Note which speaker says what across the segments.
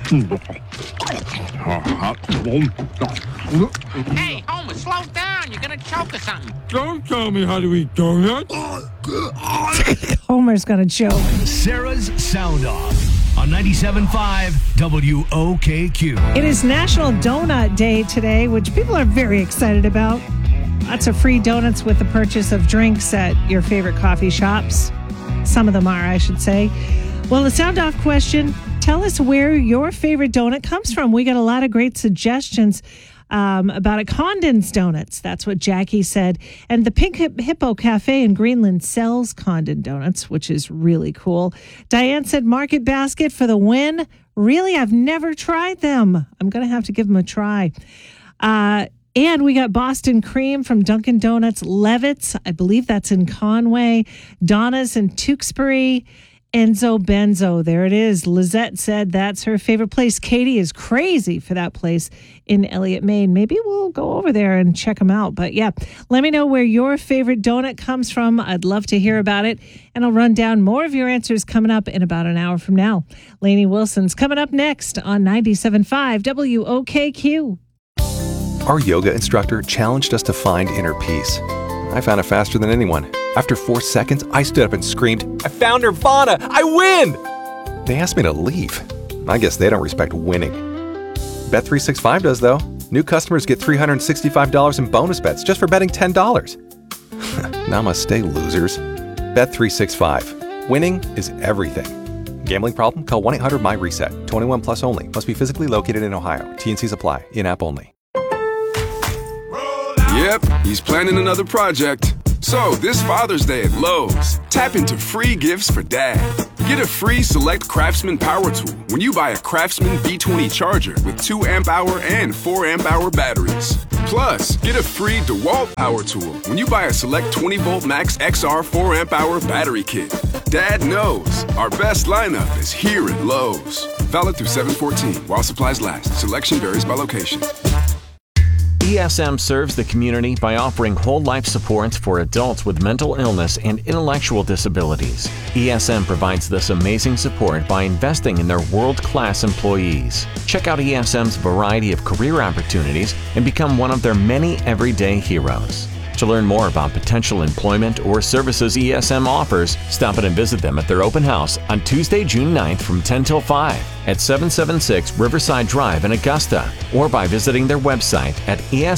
Speaker 1: Hey, Homer, slow down. You're gonna choke or something.
Speaker 2: Don't tell me how to eat donuts.
Speaker 3: Homer's gonna choke.
Speaker 4: Sarah's Sound Off on 97.5 WOKQ.
Speaker 3: It is National Donut Day today, which people are very excited about. Lots of free donuts with the purchase of drinks at your favorite coffee shops. Some of them are, I should say. Well, the Sound Off question, tell us where your favorite donut comes from. We got a lot of great suggestions about Condon's Donuts. That's what Jackie said. And the Pink Hippo Cafe in Greenland sells Condon Donuts, which is really cool. Diane said Market Basket for the win. Really? I've never tried them. I'm going to have to give them a try. And we got Boston Cream from Dunkin' Donuts. Levitt's, I believe that's in Conway. Donna's in Tewksbury. Enzo Benzo, there it is. Lizette said that's her favorite place. Katie is crazy for that place in Elliott, Maine. Maybe we'll go over there and check them out. But yeah, let me know where your favorite donut comes from. I'd love to hear about it. And I'll run down more of your answers coming up in about an hour from now. Lainey Wilson's coming up next on 97.5 WOKQ.
Speaker 5: Our yoga instructor challenged us to find inner peace. I found it faster than anyone. After 4 seconds, I stood up and screamed, "I found Nirvana! I win!" They asked me to leave. I guess they don't respect winning. Bet365 does, though. New customers get $365 in bonus bets just for betting $10. Namaste, losers. Bet365. Winning is everything. Gambling problem? Call 1-800-MY-RESET. 21 plus only. Must be physically located in Ohio. T&Cs apply. In-app only.
Speaker 6: Yep, he's planning another project. So, this Father's Day at Lowe's, tap into free gifts for Dad. Get a free Select Craftsman power tool when you buy a Craftsman B20 charger with 2 amp-hour and 4 amp-hour batteries. Plus, get a free DeWalt power tool when you buy a Select 20-volt Max XR 4 amp-hour battery kit. Dad knows our best lineup is here at Lowe's. Valid through 7/14 while supplies last. Selection varies by location.
Speaker 7: ESM serves the community by offering whole life supports for adults with mental illness and intellectual disabilities. ESM provides this amazing support by investing in their world-class employees. Check out ESM's variety of career opportunities and become one of their many everyday heroes. To learn more about potential employment or services ESM offers, stop in and visit them at their open house on Tuesday, June 9th from 10 till 5 at 776 Riverside Drive in Augusta, or by visiting their website at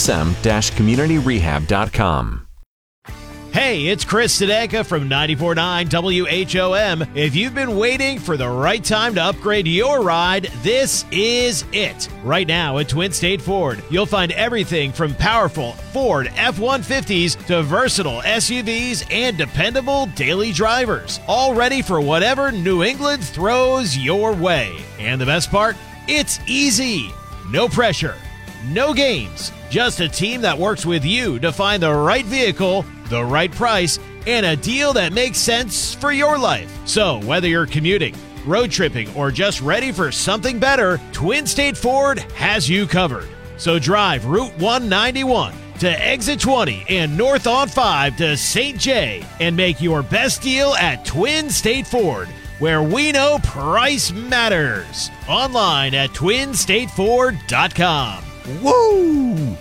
Speaker 7: esm-communityrehab.com.
Speaker 8: Hey, it's Chris Sadeka from 94.9 WHOM. If you've been waiting for the right time to upgrade your ride, this is it. Right now at Twin State Ford, you'll find everything from powerful Ford F-150s to versatile SUVs and dependable daily drivers, all ready for whatever New England throws your way. And the best part? It's easy. No pressure. No games. Just a team that works with you to find the right vehicle, the right price, and a deal that makes sense for your life. So whether you're commuting, road tripping, or just ready for something better, Twin State Ford has you covered. So drive Route 191 to Exit 20 and north on 5 to St. J and make your best deal at Twin State Ford, where we know price matters. Online at twinstateford.com.
Speaker 5: Woo!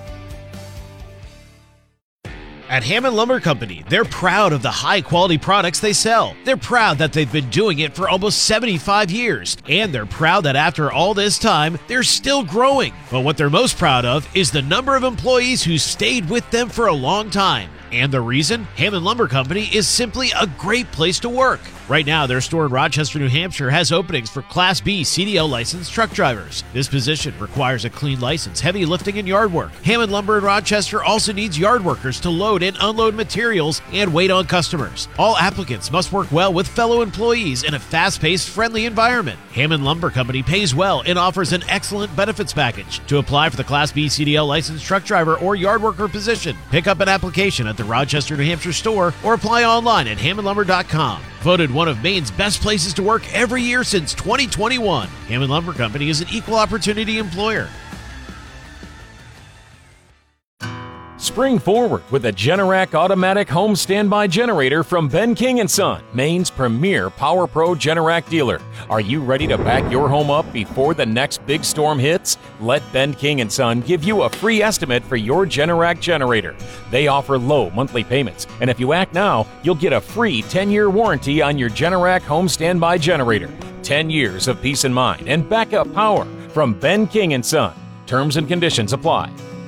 Speaker 8: At Hammond Lumber Company, they're proud of the high-quality products they sell. They're proud that they've been doing it for almost 75 years. And they're proud that after all this time, they're still growing. But what they're most proud of is the number of employees who stayed with them for a long time. And the reason? Hammond Lumber Company is simply a great place to work. Right now, their store in Rochester, New Hampshire has openings for Class B CDL licensed truck drivers. This position requires a clean license, heavy lifting, and yard work. Hammond Lumber in Rochester also needs yard workers to load and unload materials and wait on customers. All applicants must work well with fellow employees in a fast-paced, friendly environment. Hammond Lumber Company pays well and offers an excellent benefits package. To apply for the Class B CDL licensed truck driver or yard worker position, pick up an application at the Rochester, New Hampshire store or apply online at hammondlumber.com. Voted one of Maine's best places to work every year since 2021. Hammond Lumber Company is an equal opportunity employer.
Speaker 9: Spring forward with a Generac automatic home standby generator from Ben King & Son, Maine's premier Power Pro Generac dealer. Are you ready to back your home up before the next big storm hits? Let Ben King & Son give you a free estimate for your Generac generator. They offer low monthly payments, and if you act now, you'll get a free 10-year warranty on your Generac home standby generator. 10 years of peace of mind and backup power from Ben King & Son. Terms and conditions apply.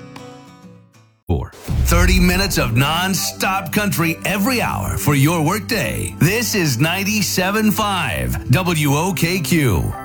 Speaker 4: 30 minutes of non-stop country every hour for your workday. This is 97.5 WOKQ.